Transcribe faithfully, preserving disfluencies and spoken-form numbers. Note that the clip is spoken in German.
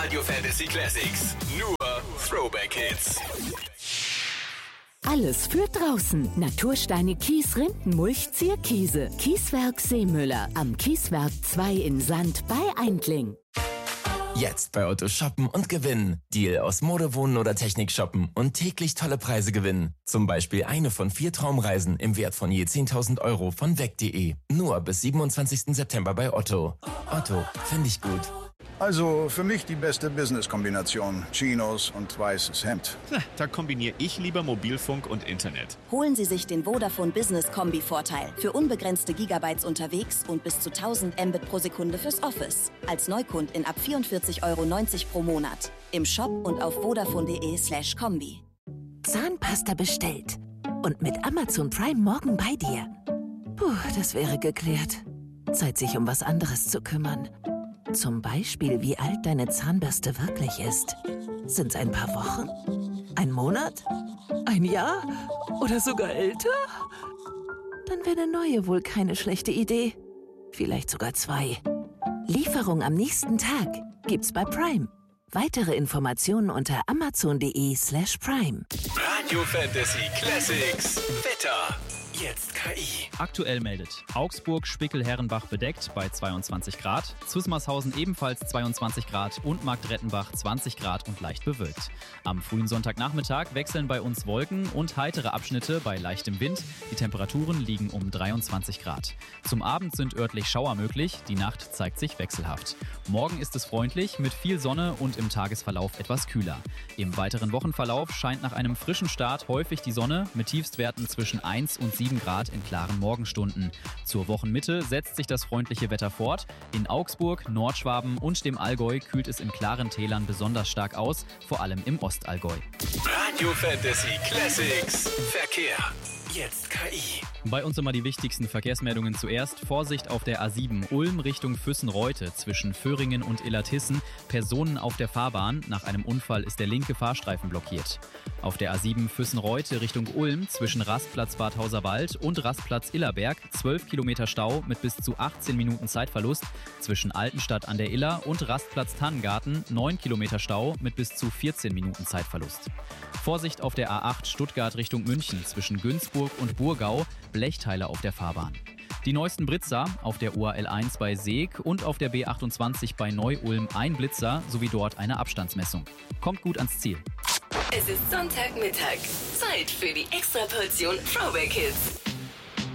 Radio Fantasy Classics. Nur Throwback Hits. Alles für draußen. Natursteine, Kies, Rindenmulch, Zierkiese. Kieswerk Seemüller. Am Kieswerk zwei in Sand bei Eindling. Jetzt bei Otto shoppen und gewinnen. Deal aus Mode, Wohnen oder Technik shoppen und täglich tolle Preise gewinnen. Zum Beispiel eine von vier Traumreisen im Wert von je zehntausend Euro von weg punkt de. Nur bis siebenundzwanzigsten September bei Otto. Otto, finde ich gut. Also für mich die beste Business-Kombination. Chinos und weißes Hemd. Da kombiniere ich lieber Mobilfunk und Internet. Holen Sie sich den Vodafone Business Kombi-Vorteil. Für unbegrenzte Gigabytes unterwegs und bis zu tausend Mbit pro Sekunde fürs Office. Als Neukundin ab vierundvierzig Euro neunzig pro Monat. Im Shop und auf vodafone.de slash Kombi. Zahnpasta bestellt. Und mit Amazon Prime morgen bei dir. Puh, das wäre geklärt. Zeit, sich um was anderes zu kümmern. Zum Beispiel, wie alt deine Zahnbürste wirklich ist. Sind's ein paar Wochen? Ein Monat? Ein Jahr? Oder sogar älter? Dann wäre eine neue wohl keine schlechte Idee. Vielleicht sogar zwei. Lieferung am nächsten Tag gibt's bei Prime. Weitere Informationen unter amazon.de slash Prime. Radio Fantasy Classics. Wetter. Jetzt K I. Aktuell meldet Augsburg, Spickel-Herrenbach bedeckt bei zweiundzwanzig Grad, Zwismarshausen ebenfalls zweiundzwanzig Grad und Marktrettenbach zwanzig Grad und leicht bewölkt. Am frühen Sonntagnachmittag wechseln bei uns Wolken und heitere Abschnitte bei leichtem Wind. Die Temperaturen liegen um dreiundzwanzig Grad. Zum Abend sind örtlich Schauer möglich, die Nacht zeigt sich wechselhaft. Morgen ist es freundlich mit viel Sonne und im Tagesverlauf etwas kühler. Im weiteren Wochenverlauf scheint nach einem frischen Start häufig die Sonne mit Tiefstwerten zwischen eins und sieben Grad in klaren Morgenstunden. Zur Wochenmitte setzt sich das freundliche Wetter fort. In Augsburg, Nordschwaben und dem Allgäu kühlt es in klaren Tälern besonders stark aus, vor allem im Ostallgäu. Radio Fantasy Classics. Verkehr. Jetzt K I. Bei uns immer die wichtigsten Verkehrsmeldungen zuerst. Vorsicht auf der A sieben Ulm Richtung Füssen-Reute zwischen Föhringen und Illertissen. Personen auf der Fahrbahn. Nach einem Unfall ist der linke Fahrstreifen blockiert. Auf der A sieben Füssen-Reute Richtung Ulm zwischen Rastplatz Bad Hauserwald und Rastplatz Illerberg zwölf Kilometer Stau mit bis zu achtzehn Minuten Zeitverlust. Zwischen Altenstadt an der Iller und Rastplatz Tannengarten neun Kilometer Stau mit bis zu vierzehn Minuten Zeitverlust. Vorsicht auf der A acht Stuttgart Richtung München zwischen Günzburg und Burgau. Blechteile auf der Fahrbahn. Die neuesten Blitzer auf der U A L eins bei Seeg und auf der B achtundzwanzig bei Neu-Ulm ein Blitzer sowie dort eine Abstandsmessung. Kommt gut ans Ziel. Es ist Sonntagmittag. Zeit für die Extraportion Throwback Hits.